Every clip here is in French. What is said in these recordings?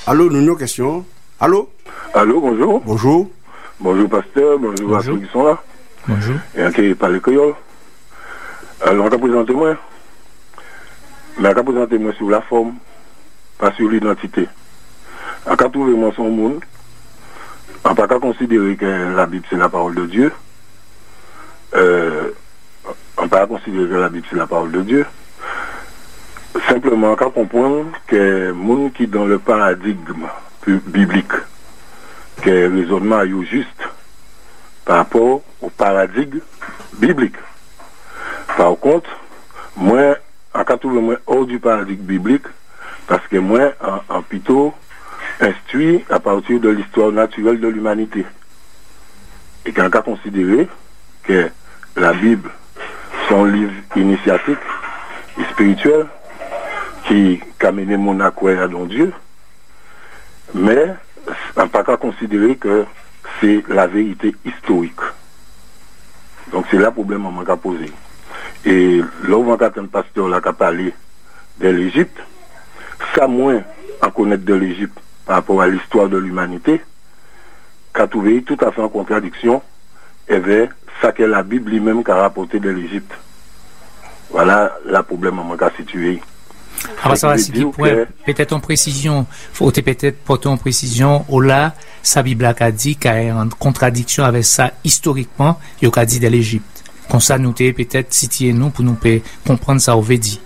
Allô, nous avons une question. Allô? Allô, bonjour. Bonjour. Bonjour, pasteur. Bonjour à ceux qui sont là. Bonjour. Et un qui parle créole. Alors, on va présenter moi. Mais on va présenter moi sur la forme, pas sur l'identité. On va trouver moi son monde. On ne peut pas considérer que la Bible c'est la parole de Dieu. On ne peut pas considérer que la Bible c'est la parole de Dieu. Simplement, on peut comprendre que les gens qui dans le paradigme biblique, que le raisonnement est juste par rapport au paradigme biblique. Par contre, moi, on peut trouver moi hors du paradigme biblique parce que moi, en plutôt instruit à partir de l'histoire naturelle de l'humanité. Et qu'on peut considérer que la Bible, son livre initiatique et spirituel, qui a mené mon accueil dans Dieu, mais on ne peut pas considérer que c'est la vérité historique. Donc c'est là le problème qu'on m'a posé. Et là où on a un pasteur là qui a parlé de l'Égypte, ça moins à connaître de l'Égypte par rapport à l'histoire de l'humanité, qu'a trouvé tout à fait en contradiction avec ça que la Bible lui-même a rapporté de l'Égypte. Voilà le problème qu'on m'a situé. Alors ça va, c'est peut-être en précision, faut peut-être porter en précision, au là, sa Bible a dit qu'il y a en contradiction avec ça historiquement, il y a dit de l'Égypte. Comme ça, nous peut-être citer nous pour nous comprendre ça au Védi.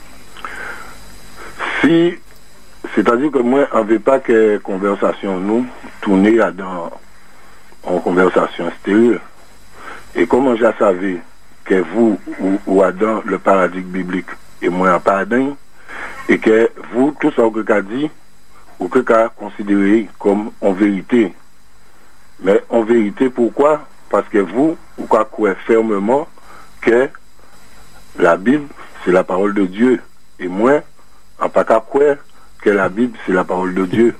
Si, c'est-à-dire que moi, on ne veut pas que conversation nous tourner en conversation stérile. Et comment je savais que vous ou dans le paradigme biblique et moi un paradigme, et que vous, tout ça que vous avez dit, ou que vous avez considéré comme en vérité. Mais en vérité, pourquoi? Parce que vous croyez fermement que la Bible, c'est la parole de Dieu. Et moi, en pas qu'à croire que la Bible, c'est la parole de Dieu.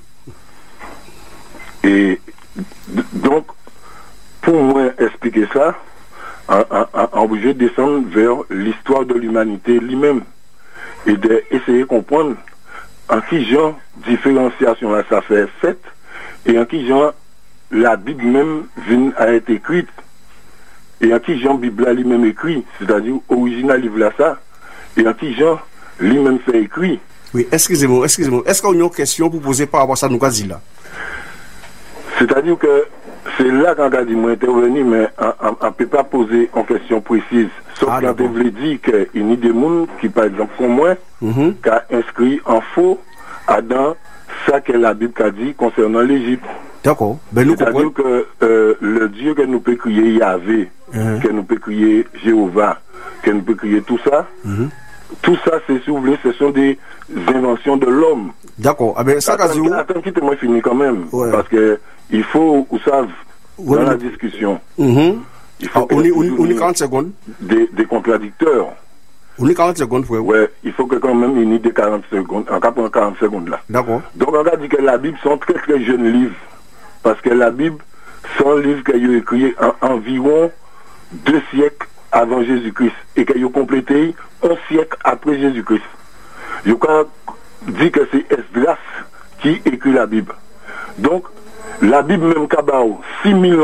Et donc, pour moi expliquer ça, on obligé de descendre vers l'histoire de l'humanité lui-même. Et d'essayer de comprendre en qui genre différenciation là ça fait faite et en qui genre la Bible même a été écrite et en qui genre Bible lui-même écrit, c'est-à-dire original livre là ça et en qui genre lui-même fait écrit. Oui, excusez-moi. Est-ce qu'on a une question pour poser par rapport à ça nous dit là? C'est-à-dire que c'est là qu'on a dit moi intervenir, mais on ne peut pas poser une question précise. Sauf quand on veut dire qu'il y a des gens qui, par exemple, comme moi, qui a inscrit en faux dans ça que la Bible a dit concernant l'Égypte. D'accord. Ben, c'est-à-dire que le Dieu que nous peut crier Yahvé, que nous peut crier Jéhovah, que nous peut crier tout ça, tout ça, c'est soulevé, ce sont des inventions de l'homme. D'accord. Ah ben, ça, attends, quittez-moi fini quand même. Ouais. Parce que il faut, vous savez, dans la discussion, il faut on est 40 secondes. Des contradicteurs. On est 40 secondes, frère. Ouais, il faut que quand même il y ait des 40 secondes, en 40 secondes là. D'accord. Donc on a dit que la Bible sont très très jeunes livres. Parce que la Bible, c'est un livre qu'il a écrit environ 2 siècles avant Jésus-Christ et qu'il a complété 1 siècle après Jésus-Christ. Il a dit que c'est Esdras qui écrit la Bible. Donc, la Bible même Kabao, 6000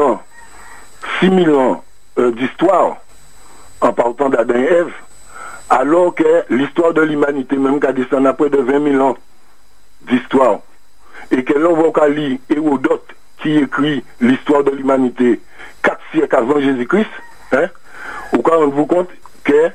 ans d'histoire en partant d'Adam et Ève, alors que l'histoire de l'humanité même qui a descendu après de 20 000 ans d'histoire. Et que l'on va lire Hérodote qui écrit l'histoire de l'humanité 4 siècles avant Jésus-Christ, ou quand on vous compte que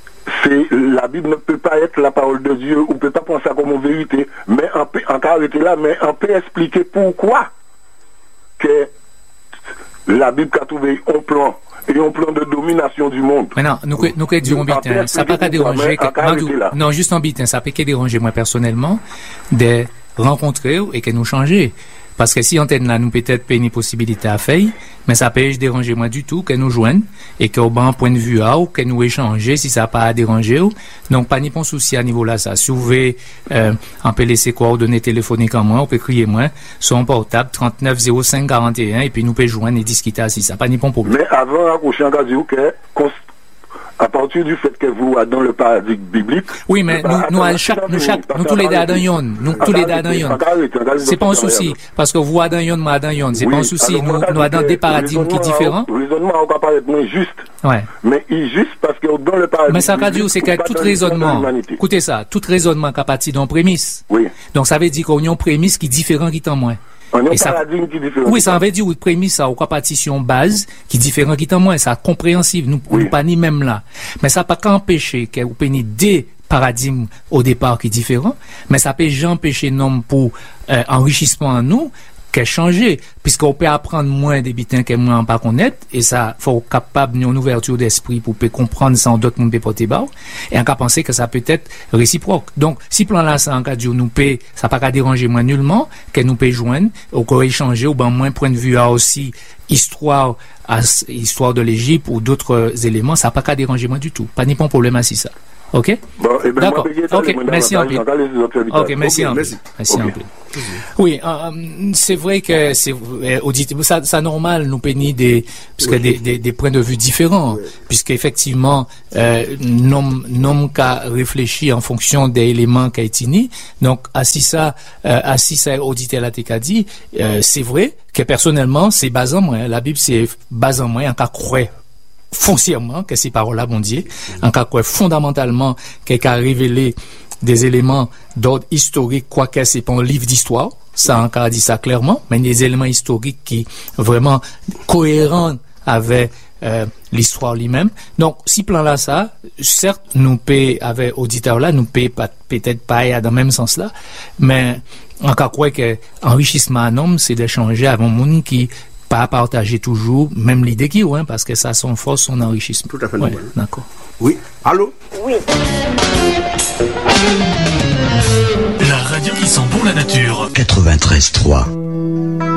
la Bible ne peut pas être la parole de Dieu, ou ne peut pas penser ça comme une vérité, mais on peut arrêter là, mais on peut expliquer pourquoi que la Bible a trouvé un plan et un plan de domination du monde. Maintenant, nous dirons bien, ça peut pas déranger. Non, juste en bitin, ça peut pas déranger moi personnellement de rencontrer et que nous changer. Parce que si on là, nous peut-être pas une possibilité à faire, mais ça peut déranger moi du tout que nous joignent et qu'au bon point de vue ou que nous échanger si ça pas déranger. Donc pas ni bon souci à niveau là ça. Si vous voulez, on peut laisser coordonnées téléphoniques en moi, on peut crier moi sur un portable 39 05 41 et puis nous peut joindre et discuter si ça pas ni bon problème. Mais avant accoucher en cas que à partir du fait que vous êtes dans le paradigme biblique. Oui, mais nous tous les deux dans yon. Nous tous les deux dans yon. C'est pas un souci. Parce que vous êtes dans yon, moi dans yon. C'est pas un souci. Nous dans des paradigmes qui sont différents. Le raisonnement va paraître moins juste. Ouais. Mais injuste parce que dans le paradigme. Mais ça veut dire, c'est que tout raisonnement, écoutez ça, tout raisonnement qui a parti d'une prémisse. Oui. Donc ça veut dire qu'on a une prémisse qui est différente qui est en moins. Et ça, paradigme qui est différent. Oui, ça veut dire une prémisse, ça, ou quoi partition base, qui est différent qui est en moins, ça compréhensible, nous pas ni même là. Mais ça pas qu'empêcher que vous prenez des paradigmes au départ qui est différent, mais ça peut empêcher non pour enrichissement en nous, qu'est changer, puisqu'on peut apprendre moins des bitins que moins pas connaître, et ça, faut capable d'une ouverture d'esprit pour peut comprendre ça en d'autres monde peut porter bas, et en cas penser que ça peut être réciproque. Donc, si plan là, ça en cas de nous peut, ça pas qu'à déranger moins nullement, que nous peut joindre, ou qu'on échanger, ou ben moins point de vue à aussi histoire de l'Égypte ou d'autres éléments, ça pas qu'à déranger moins du tout. Pas ni pas un problème à ça. OK? Bon, d'accord. OK, merci en plus. OK, merci en plus. Merci en plus. Oui, c'est vrai que c'est ça normal nous pénit des points de vue différents, puisque effectivement nom qu'a réfléchi en fonction des éléments qu'a été. Donc assis ça auditeur la t'ai dit, c'est vrai que personnellement c'est basé en moi, la Bible c'est basé en moi en cas croire foncièrement que ces paroles-là, bon Dieu, en cas quoi fondamentalement qu'elle a révélé des éléments d'ordre historique, quoique c'est pas un livre d'histoire, ça encore dit ça clairement, mais des éléments historiques qui vraiment cohérents avec l'histoire lui-même. Donc, si plan là ça, certes, nous paie avec auditeur là, nous paie peut-être pas dans le même sens là, mais encore quoi que enrichissement en homme, c'est d'échanger avec un monde qui pas partager toujours même l'idée qui est, parce que ça a son force, son enrichissement. Tout à fait. Ouais, d'accord. Oui. Allô? Oui. La radio qui sent bon la nature. 93.3.